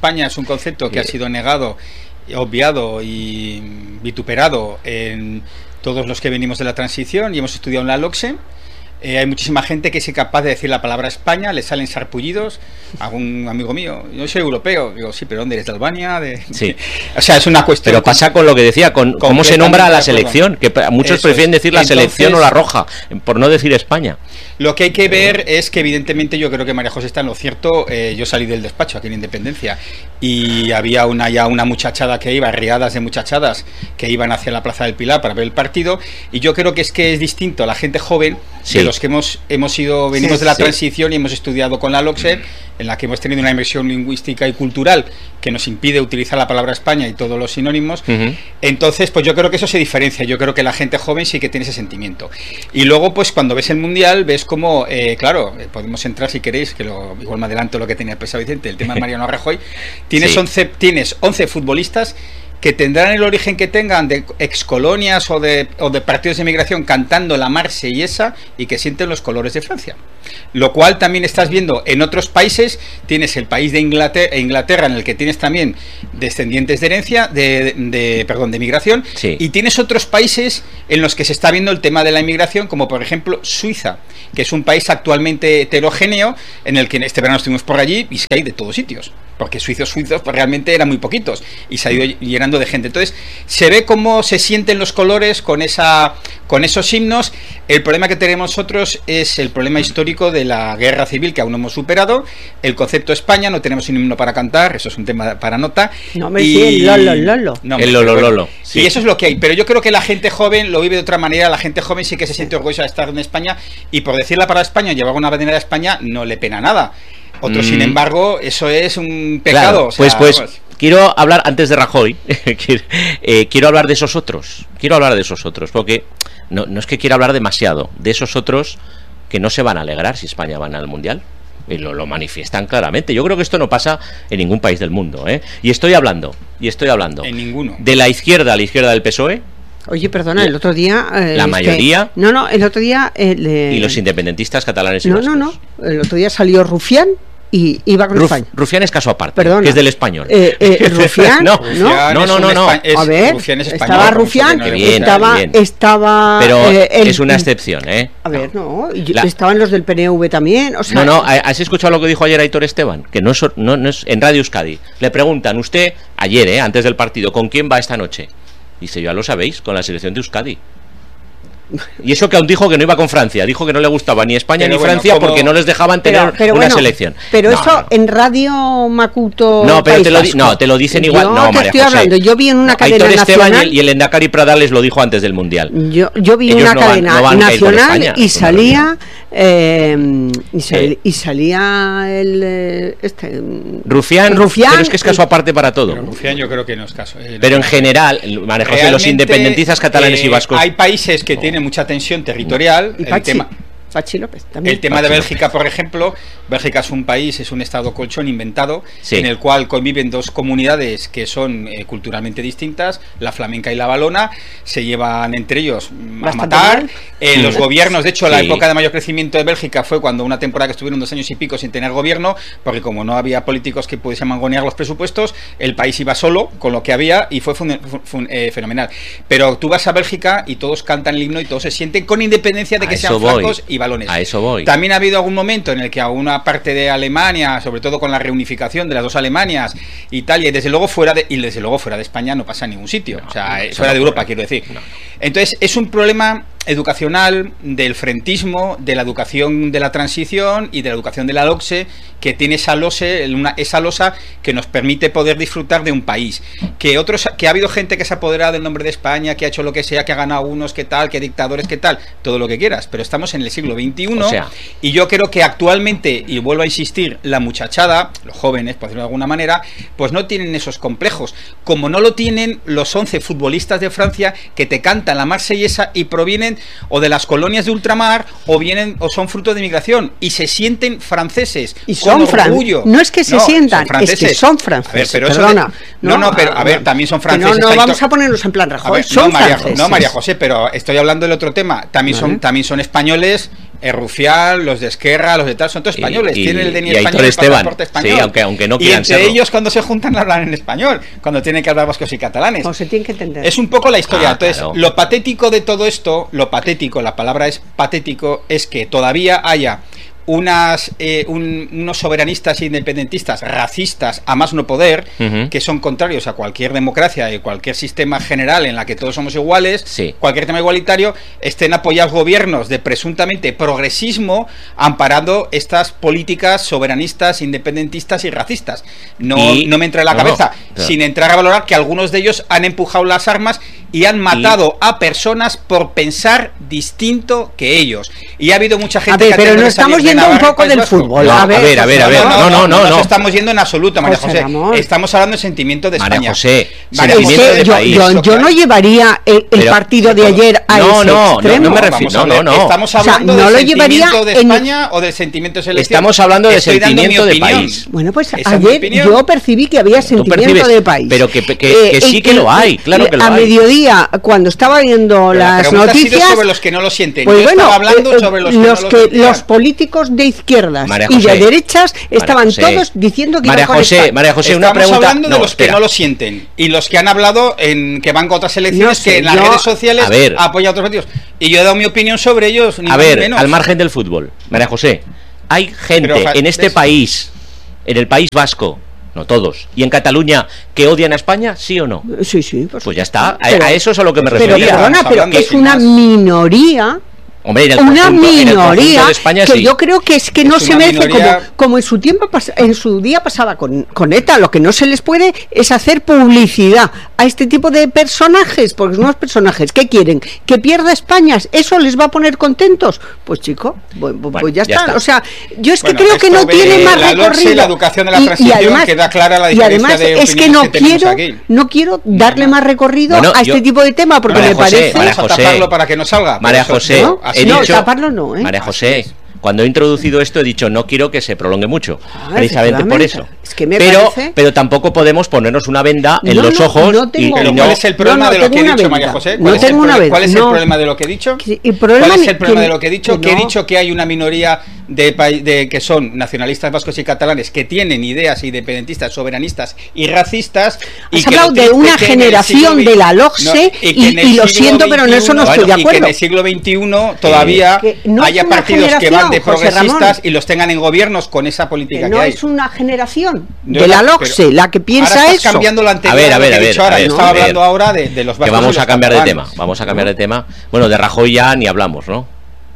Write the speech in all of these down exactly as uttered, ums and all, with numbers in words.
España es un concepto que ha sido negado, obviado y vituperado en todos los que venimos de la transición y hemos estudiado en la LOCSE. Eh, hay muchísima gente que es incapaz de decir la palabra España, le salen sarpullidos. Algún amigo mío, yo soy europeo, digo, sí, pero ¿dónde eres? ¿De Albania? De... Sí. O sea, es una cuestión... Pero pasa con lo que decía, con cómo se nombra a la selección, que muchos Eso prefieren decir la Entonces, selección o la roja, por no decir España. Lo que hay que ver es que evidentemente yo creo que María José está en lo cierto. Eh, yo salí del despacho aquí en Independencia y había una ya una muchachada que iba, riadas de muchachadas que iban hacia la Plaza del Pilar para ver el partido, y yo creo que es que es distinto a la gente joven, sí, de los que hemos hemos ido venimos sí, de la sí. transición y hemos estudiado con la LOCSE, en la que hemos tenido una inmersión lingüística y cultural que nos impide utilizar la palabra España y todos los sinónimos. Uh-huh. Entonces, pues yo creo que eso se diferencia. Yo creo que la gente joven sí que tiene ese sentimiento. Y luego, pues cuando ves el Mundial, ves como, eh, claro, eh, podemos entrar si queréis, que lo, igual me adelanto lo que tenía pensado Vicente, el tema de Mariano Rajoy. Tienes, sí. once, tienes once futbolistas que tendrán el origen que tengan de excolonias o de, o de partidos de migración cantando la marsellesa y que sienten los colores de Francia. Lo cual también estás viendo en otros países. Tienes el país de Inglaterra, Inglaterra en el que tienes también descendientes de herencia, de, de, de perdón, de migración, sí. y tienes otros países en los que se está viendo el tema de la inmigración, como por ejemplo Suiza, que es un país actualmente heterogéneo, en el que en este verano estuvimos por allí y se hay de todos sitios, porque suizos suizos pues realmente eran muy poquitos y se ha ido llenando de gente. Entonces se ve cómo se sienten los colores con esa con esos himnos. El problema que tenemos nosotros es el problema histórico de la guerra civil, que aún no hemos superado. El concepto España, no tenemos un himno para cantar, eso es un tema para nota. No me y... sí, el lolo lolo. No, el lolo bueno, lolo. Sí. Y eso es lo que hay. Pero yo creo que la gente joven lo vive de otra manera. La gente joven sí que se siente orgullosa de estar en España, y por decir la palabra España, llevar una bandera de España no le pena nada. Otros, mm. sin embargo, eso es un pecado. Claro, o sea, pues, pues vamos. Quiero hablar, antes de Rajoy, eh, quiero hablar de esos otros. Quiero hablar de esos otros, porque no, no es que quiera hablar demasiado, de esos otros que no se van a alegrar si España va al Mundial. Y lo, lo manifiestan claramente. Yo creo que esto no pasa en ningún país del mundo, ¿eh? Y estoy hablando, y estoy hablando en ninguno. De la izquierda a la izquierda del P S O E. Oye, perdona, el otro día... Eh, la mayoría... Que, no, no, el otro día... Eh, le... Y los independentistas catalanes y no, vascos. No, no, el otro día salió Rufián y iba con Ruf, España. Rufián es caso aparte, Perdona. Que es del Español. Eh, eh, Rufián, no, Rufián no, no, no, no. Es, a ver, Rufián es español, estaba Rufián, no bien, estaba, bien. estaba... Pero eh, el, es una excepción, ¿eh? A ver, no, La, estaban los del P N V también, o sea... No, no, ¿has escuchado lo que dijo ayer Aitor Esteban? Que no es, no, no es en Radio Euskadi. Le preguntan, usted, ayer, ¿eh? Antes del partido, ¿con quién va esta noche? Dice, ya lo sabéis, con la selección de Euskadi. Y eso que aún dijo que no iba con Francia, dijo que no le gustaba ni España pero ni bueno, Francia como... porque no les dejaban tener pero, pero una bueno, selección. Pero no, eso no. en Radio Macuto. No, pero País te lo, Vasco. no, te lo dicen igual. Yo no, te María estoy José. hablando. Yo vi en una no, cadena Aitor nacional. Esteban y el Endacari Pradales lo dijo antes del Mundial. Yo, yo vi Ellos una no cadena van, no van nacional España, y salía. Eh, y, sal, sí. y salía el. Este, Rufián, Rufián. Pero es que es caso aparte para todo. Pero Rufián yo creo que no es caso. Eh, no pero en no, general, María José, los independentistas catalanes eh, y vascos. Hay países que oh. tienen mucha tensión territorial. Y el Pachi, tema. Pachi López también. El tema Pachi de Bélgica, por ejemplo, Bélgica es un país, es un estado colchón inventado, sí. en el cual conviven dos comunidades que son eh, culturalmente distintas, la flamenca y la valona, se llevan entre ellos a Bastante matar. Eh, sí. Los gobiernos, de hecho, sí. la época de mayor crecimiento de Bélgica fue cuando una temporada que estuvieron dos años y pico sin tener gobierno, porque como no había políticos que pudiesen mangonear los presupuestos, el país iba solo con lo que había y fue fun, fun, fun, eh, fenomenal. Pero tú vas a Bélgica y todos cantan el himno y todos se sienten con independencia de que sean voy. francos y balones. A eso voy. También ha habido algún momento en el que a una parte de Alemania, sobre todo con la reunificación de las dos Alemanias, Italia y desde luego fuera de y desde luego fuera de España no pasa en ningún sitio, no, o sea, no, fuera no, de Europa no, quiero decir. No. Entonces es un problema educacional del frentismo, de la educación de la transición y de la educación de la LOCSE, que tiene esa lose, una, esa losa que nos permite poder disfrutar de un país. Que otros, que ha habido gente que se ha apoderado del nombre de España, que ha hecho lo que sea, que ha ganado unos, que tal, que dictadores, que tal, todo lo que quieras, pero estamos en el siglo veintiuno, o sea, y yo creo que actualmente, y vuelvo a insistir, la muchachada, los jóvenes, por decirlo de alguna manera, pues no tienen esos complejos, como no lo tienen los once futbolistas de Francia que te cantan la marsellesa y provienen o de las colonias de ultramar o vienen o son fruto de inmigración y se sienten franceses y son franceses, no es que se no, sientan, es que son franceses. A ver, pero perdona, eso de, no, no, no, pero a ver, también son franceses. No, no vamos a ponernos en plan Rajoy, ver, son no, María, franceses. No, María José, pero estoy hablando del otro tema. También ¿vale? son también son españoles eh, Rufián, los de Esquerra, los de tal, son todos españoles, y, y, tienen el D N I y español, el pasaporte español. Sí, aunque, aunque no y quieran entre serlo. ellos cuando se juntan hablan en español, cuando tienen que hablar vascos y catalanes. O se tienen que entender. Es un poco la historia. Ah, Entonces, claro. lo patético de todo esto, lo patético, la palabra es patético, es que todavía haya unas eh, un, unos soberanistas e independentistas racistas a más no poder, uh-huh. que son contrarios a cualquier democracia y cualquier sistema general en la que todos somos iguales, sí. cualquier tema igualitario, estén apoyados gobiernos de presuntamente progresismo amparando estas políticas soberanistas, independentistas y racistas. No, y, no me entra en la no, cabeza, no. sin entrar a valorar que algunos de ellos han empujado las armas y han matado y... a personas por pensar distinto que ellos. Y ha habido mucha gente a ver, que pero no estamos yendo un poco del fútbol. No, a ver, a ver, a ver. No, no, no, no, no, no estamos yendo en absoluto, María José José. Ramón. Estamos hablando de sentimiento de María España. José, María sentimiento José, de yo, país. yo, yo no llevaría el, el Pero, partido de ayer a no, ese no, extremo. no, no me refiero. No, no, no. Estamos hablando o sea, no del lo llevaría sentimiento de en... España o del sentimiento de selección. Estamos hablando de Estoy dando sentimiento mi de opinión. país. Bueno, pues Esa es mi ayer opinión. yo percibí que había sentimiento de país. Pero que, que, que, que sí que lo hay, claro que lo a hay. A mediodía, cuando estaba viendo Pero las la noticias... ha sido sobre los que no lo sienten. Pues yo bueno, estaba hablando eh, sobre los, los que, no que lo sentían. los políticos de izquierdas María y José, de derechas estaban José, todos diciendo que María iban con José, España. María José, Estamos una pregunta. hablando de No, los espera. que no lo sienten y los que han hablado en que van con otras elecciones, No sé, que en las yo- redes sociales A ver. apoyan a otros partidos. Y yo he dado mi opinión sobre ellos. Ni A más ni ver, menos. al margen del fútbol, María José, hay gente Pero, en este ¿ves? país, en el País Vasco, no todos, y en Cataluña, que odian a España, ¿sí o no? Sí, sí. Por Pues ya está, a, Pero- a eso es a lo que me Pero refería. perdona, Estamos pero hablando es sin una más. minoría, Hombre, en el una conjunto- en el conjunto minoría de España, que sí. yo creo que es que Es no se una merece minoría- como, como en su tiempo pas- en su día pasaba con, con ETA. Lo que no se les puede es hacer publicidad a este tipo de personajes, porque son unos personajes que quieren que pierda España. ¿Eso les va a poner contentos? Pues chico, pues, pues Bueno, ya, ya está. está. O sea, yo es que Bueno, creo que esto no ve tiene más la LOMCE, recorrido. la educación de la Y- y transición, además- queda clara la y diferencia además de es que opiniones no que tenemos quiero, aquí. no quiero darle más recorrido Bueno, a yo- este tipo de tema porque María me José, parece. María Vamos a José. taparlo para que no salga. María pero eso- José, ¿no? he No, dicho, taparlo no, ¿eh? María Así José, es. cuando he introducido esto he dicho no quiero que se prolongue mucho, Ah, precisamente por efectivamente. eso. Es que me pero, parece- pero tampoco podemos ponernos una venda en No, los no, ojos no y, tengo- y Pero no- ¿cuál es el problema No, no, de lo que he tengo una dicho, venda. María José? No ¿Cuál, es el, tengo una pro- venda, ¿cuál es el no. problema de lo que he dicho? Que- el problema ¿Cuál es ni- el problema que- de lo que he dicho? que Que he no. dicho que hay una minoría de, pa- de que son nacionalistas vascos y catalanes que tienen ideas independentistas, soberanistas y racistas. Y Has que hablado lo de triste una que en el generación siglo de la ve- LOCSE que y- en el y lo siglo siento, pero en eso no veintiuno, estoy de y que en acuerdo. el siglo veintiuno todavía Que no es haya una partidos que van de generación, José Ramón. progresistas y los tengan en gobiernos con esa política Que que no hay. es una generación No, de la pero LOCSE la que piensa ahora estás eso. cambiando lo anterior A ver, a lo ver, que a he ver, dicho a ahora. ver, Yo estaba a ver. hablando ahora de, de los que vascos y vamos los a cambiar de catalanes. tema, vamos a cambiar de tema. Bueno, de Rajoy ya ni hablamos, ¿no?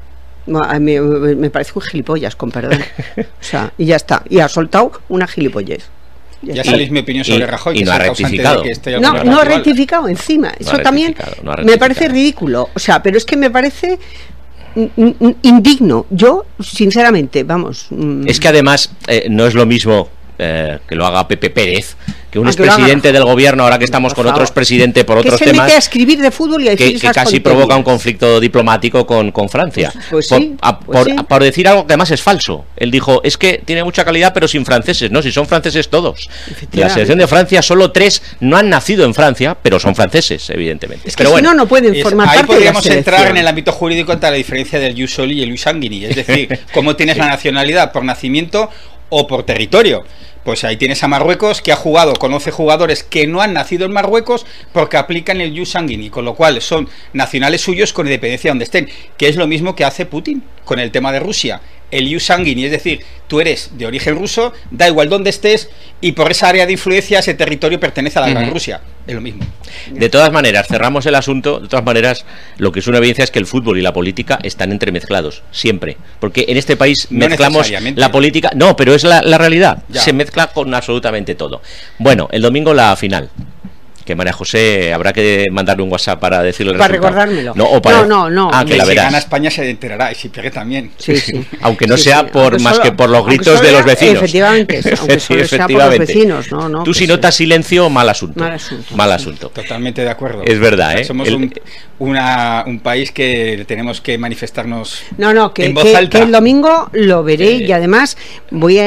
No, a mí Me, me parece un gilipollas, con perdón. O sea, y ya está. Y ha soltado una gilipollez. Ya Ya está. sabéis mi opinión sobre y- Rajoy. y que no es ha el causante de rectificado. que esté No, ocurriendo no ha igual. rectificado encima. Eso ha también rectificado, no ha me parece rectificado. ridículo. O sea, pero es que me parece mm, mm, indigno. Yo, sinceramente, vamos. mm, Es que además eh, no es lo mismo eh, que lo haga Pepe Pérez, que un Ah, que lo haga expresidente Rajoy. del gobierno, ahora que estamos Por con otro favor. expresidente por que otros se temas, mete a escribir de fútbol y a decir que, que esas casi tonterías. provoca un conflicto diplomático con, con Francia. Pues- pues por, sí, a- pues por- sí. a- por decir algo que además es falso. Él dijo, es que tiene mucha calidad pero sin franceses. No, si son franceses todos. De la selección de Francia, solo tres no han nacido en Francia, pero son franceses, evidentemente. Es que pero si bueno, no, no pueden Es- formar ahí parte de la podríamos selección. entrar en el ámbito jurídico entre la diferencia del jus soli y el jus sanguini, es decir, cómo tienes la nacionalidad por nacimiento o por territorio. Pues ahí tienes a Marruecos, que ha jugado con once jugadores que no han nacido en Marruecos porque aplican el jus sanguini, con lo cual son nacionales suyos con independencia donde estén, que es lo mismo que hace Putin con el tema de Rusia. El jus sanguini, es decir, tú eres de origen ruso, da igual donde estés, y por esa área de influencia ese territorio pertenece a la Gran Ujú. Rusia. Es lo mismo. de todas maneras, cerramos el asunto. De todas maneras, lo que es una evidencia es que el fútbol y la política están entremezclados, siempre. Porque en este país No mezclamos necesariamente. la política. No, pero es la, la realidad. Ya. Se mezcla con absolutamente todo. Bueno, el domingo la final. Que María José habrá que mandarle un WhatsApp para decirle el Para resultado. recordármelo. No, o para- No, no, no. Ah, que Que la si verás. gana España se enterará y si pierde también. Sí, sí. Aunque no Sí, sea sí. por Aunque más solo- que por los aunque gritos solo de los sea- vecinos. Efectivamente, aunque solo sea por los Efectivamente. vecinos, ¿no? no Tú que si sí. notas silencio, mal asunto. Mal asunto, Mal sí. asunto. Totalmente de acuerdo. Es verdad, ¿eh? Somos El- un, una- un país que tenemos que manifestarnos No, no, que, en voz que- alta. que el domingo lo veré Sí. y además voy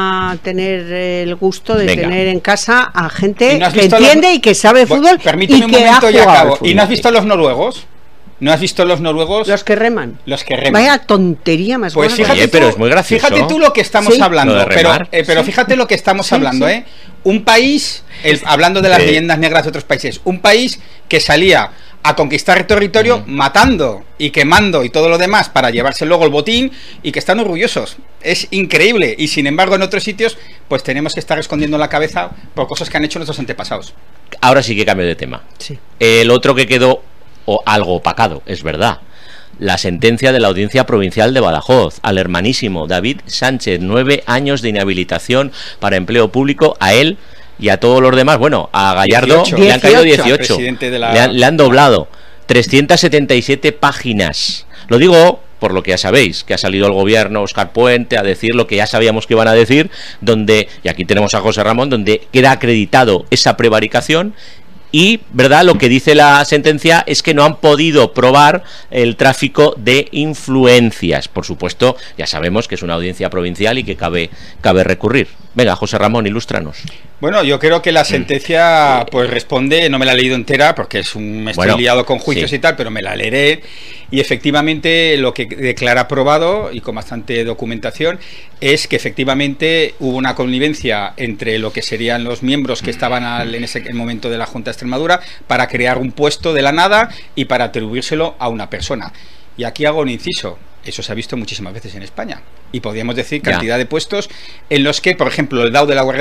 a tener el gusto de Venga. tener en casa a gente ¿Y no has que visto entiende los- y que sabe de Bueno, fútbol permíteme y un que ha momento y jugado al acabo. fútbol. ¿Y no has visto a los noruegos? ¿No has visto los noruegos? Los que reman. Los que reman. Vaya tontería más Pues gorda. fíjate Oye, tú, pero es muy gracioso. Fíjate tú lo que estamos Sí. hablando, Lo de pero, remar. eh, pero Sí. fíjate lo que estamos Sí, hablando, sí. ¿eh? Un país, el- hablando de las Sí. leyendas negras de otros países, un país que salía a conquistar territorio Mm. matando y quemando y todo lo demás para llevarse luego el botín y que están orgullosos. Es increíble. Y sin embargo en otros sitios pues tenemos que estar escondiendo la cabeza por cosas que han hecho nuestros antepasados. Ahora sí que cambio de tema. Sí. El otro que quedó o algo opacado, es verdad. La sentencia de la Audiencia Provincial de Badajoz al hermanísimo David Sánchez, nueve años de inhabilitación para empleo público a él y a todos los demás. Bueno, a Gallardo dieciocho. le han caído dieciocho. dieciocho. Al presidente de la- Le, han, le han doblado. trescientas setenta y siete páginas. Lo digo por lo que ya sabéis, que ha salido el gobierno, Óscar Puente, a decir lo que ya sabíamos que iban a decir, donde, y aquí tenemos a José Ramón, donde queda acreditado esa prevaricación. Y, ¿verdad? Lo que dice la sentencia es que no han podido probar el tráfico de influencias. Por supuesto, ya sabemos que es una audiencia provincial y que cabe, cabe recurrir. Venga, José Ramón, ilústranos. Bueno, yo creo que la sentencia pues responde, no me la he leído entera porque es un me estoy Bueno, liado con juicios sí. y tal, pero me la leeré y efectivamente lo que declara aprobado y con bastante documentación es que efectivamente hubo una connivencia entre lo que serían los miembros que estaban al, en ese momento de la Junta de Extremadura para crear un puesto de la nada y para atribuírselo a una persona. Y aquí hago un inciso. Eso se ha visto muchísimas veces en España. Y podríamos decir Ya. cantidad de puestos en los que, por ejemplo, el D A O de la Guardia